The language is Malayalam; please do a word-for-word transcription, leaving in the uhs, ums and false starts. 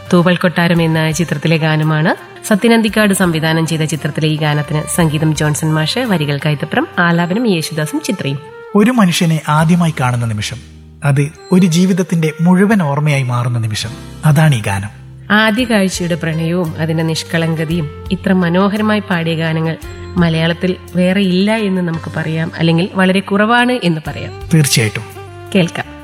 തൂവൽ കൊട്ടാരം എന്ന ചിത്രത്തിലെ ഗാനമാണ്. സത്യനന്ദിക്കാട് സംവിധാനം ചെയ്ത ചിത്രത്തിലെ ഈ ഗാനത്തിന് സംഗീതം ജോൺസൺ മാഷ്, വരികൾ കൈതപ്രം, ആലാപനം യേശുദാസും ചിത്രയും. ഒരു മനുഷ്യനെ ആദ്യമായി കാണുന്ന നിമിഷം, അത് ഒരു ജീവിതത്തിന്റെ മുഴുവൻ ഓർമ്മയായി മാറുന്ന നിമിഷം, അതാണ് ഈ ഗാനം. ആദ്യ കാഴ്ചയുടെ പ്രണയവും അതിന്റെ നിഷ്കളങ്കതയും ഇത്ര മനോഹരമായി പാടിയ ഗാനങ്ങൾ മലയാളത്തിൽ വേറെ ഇല്ല എന്ന് നമുക്ക് പറയാം, അല്ലെങ്കിൽ വളരെ കുറവാണ് എന്ന് പറയാം. തീർച്ചയായിട്ടും കേൾക്കാം.